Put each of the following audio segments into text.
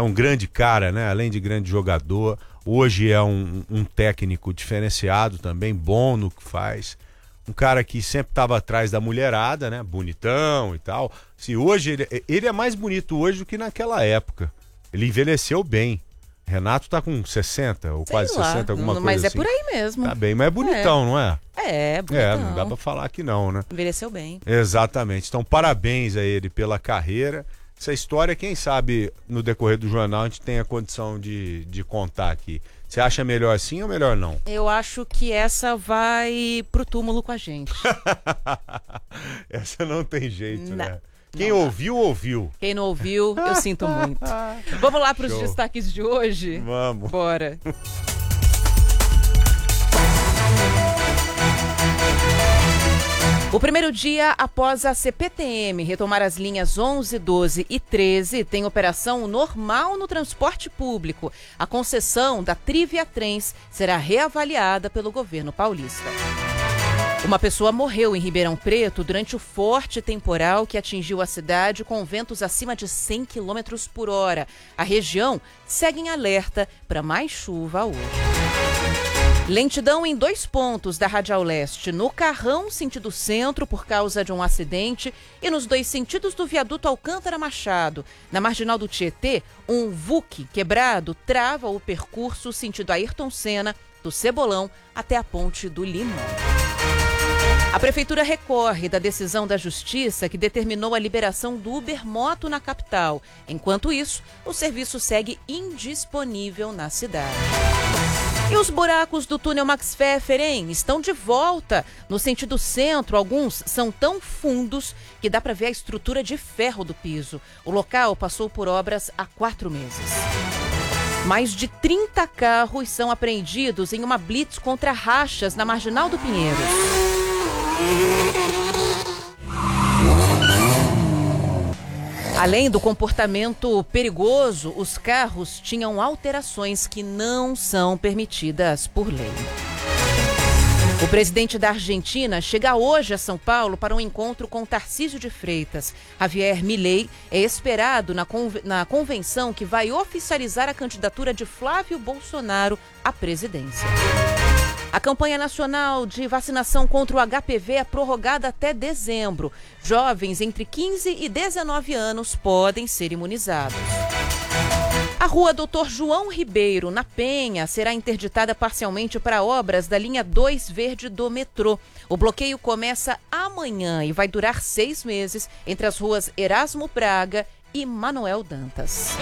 é um grande cara, né? Além de grande jogador, hoje é um técnico diferenciado também, bom no que faz. Um cara que sempre estava atrás da mulherada, né? Bonitão e tal. Se hoje ele é mais bonito hoje do que naquela época. Ele envelheceu bem. Renato tá com 60 ou quase 60, alguma coisa mas assim. Mas é por aí mesmo. Tá bem, mas é bonitão, não é? É, bonitão. Não dá pra falar que não, né? Envelheceu bem. Exatamente. Então, parabéns a ele pela carreira. Essa história, quem sabe, no decorrer do jornal, a gente tem a condição de contar aqui. Você acha melhor assim ou melhor não? Eu acho que essa vai pro túmulo com a gente. Essa não tem jeito, né? Quem ouviu, ouviu. Quem não ouviu, eu sinto muito. Vamos lá para os destaques de hoje? Vamos. Bora. O primeiro dia após a CPTM retomar as linhas 11, 12 e 13 tem operação normal no transporte público. A concessão da Trivia Trens será reavaliada pelo governo paulista. Uma pessoa morreu em Ribeirão Preto durante o forte temporal que atingiu a cidade com ventos acima de 100 km por hora. A região segue em alerta para mais chuva hoje. Lentidão em 2 pontos da Radial Leste, no Carrão, sentido centro, por causa de um acidente, e nos 2 sentidos do viaduto Alcântara Machado. Na Marginal do Tietê, um VUC quebrado trava o percurso sentido Ayrton Senna, do Cebolão até a Ponte do Limão. A Prefeitura recorre da decisão da Justiça que determinou a liberação do Uber Moto na capital. Enquanto isso, o serviço segue indisponível na cidade. E os buracos do túnel Max Pfeffer, hein? Estão de volta. No sentido centro, alguns são tão fundos que dá para ver a estrutura de ferro do piso. O local passou por obras há 4 meses. Mais de 30 carros são apreendidos em uma blitz contra rachas na Marginal do Pinheiros. Além do comportamento perigoso, os carros tinham alterações que não são permitidas por lei. O presidente da Argentina chega hoje a São Paulo para um encontro com Tarcísio de Freitas. Javier Milei é esperado na convenção que vai oficializar a candidatura de Flávio Bolsonaro à presidência. A campanha nacional de vacinação contra o HPV é prorrogada até dezembro. Jovens entre 15 e 19 anos podem ser imunizados. A rua Dr. João Ribeiro, na Penha, será interditada parcialmente para obras da linha 2 verde do metrô. O bloqueio começa amanhã e vai durar 6 meses entre as ruas Erasmo Braga e Manuel Dantas.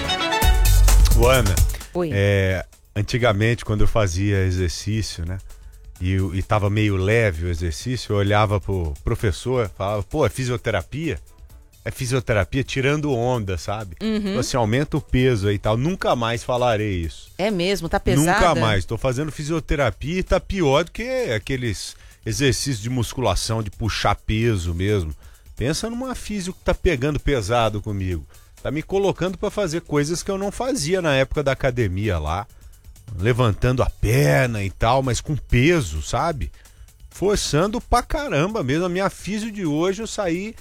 Ana, oi. Antigamente, quando eu fazia exercício, né? E tava meio leve o exercício, eu olhava pro professor, falava, pô, é fisioterapia? É fisioterapia tirando onda, sabe? Então, assim, aumenta o peso aí e tal. Nunca mais falarei isso. É mesmo? Tá pesada? Nunca mais. Tô fazendo fisioterapia e tá pior do que aqueles exercícios de musculação, de puxar peso mesmo. Pensa numa físio que tá pegando pesado comigo. Tá me colocando pra fazer coisas que eu não fazia na época da academia lá. Levantando a perna e tal, mas com peso, sabe? Forçando pra caramba mesmo. A minha físio de hoje eu saí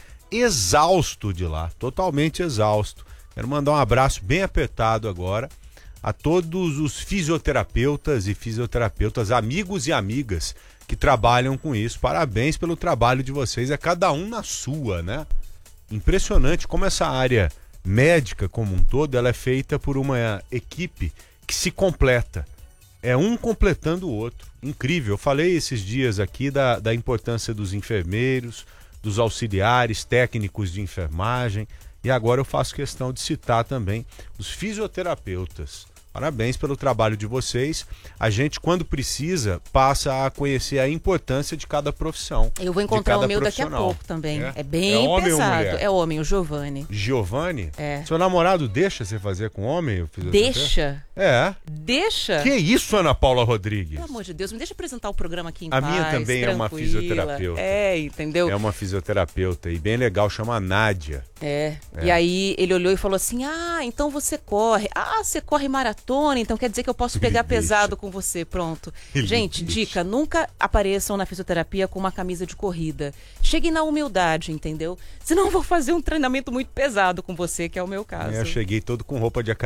exausto de lá, totalmente exausto. Quero mandar um abraço bem apertado agora a todos os fisioterapeutas e fisioterapeutas, amigos e amigas que trabalham com isso. Parabéns pelo trabalho de vocês, é cada um na sua, né? Impressionante como essa área médica como um todo, ela é feita por uma equipe que se completa. É um completando o outro. Incrível. Eu falei esses dias aqui da importância dos enfermeiros, dos auxiliares, técnicos de enfermagem, e agora eu faço questão de citar também os fisioterapeutas. Parabéns pelo trabalho de vocês. A gente, quando precisa, passa a conhecer a importância de cada profissão. Eu vou encontrar o meu daqui a pouco também. É bem homem pesado. Ou mulher? É homem, o Giovanni. Giovanni? É. Seu namorado deixa você fazer com homem? Deixa? É. Deixa? Que isso, Ana Paula Rodrigues? Pelo amor de Deus, me deixa apresentar o programa aqui em paz. A minha também tranquila. É uma fisioterapeuta. É, entendeu? É uma fisioterapeuta e bem legal, chama Nádia. E aí ele olhou e falou assim, então você corre. Você corre maratona, então quer dizer que eu posso pegar pesado com você, pronto. Gente, dica, nunca apareção na fisioterapia com uma camisa de corrida. Cheguem na humildade, entendeu? Senão eu vou fazer um treinamento muito pesado com você, que é o meu caso. Eu cheguei todo com roupa de academia.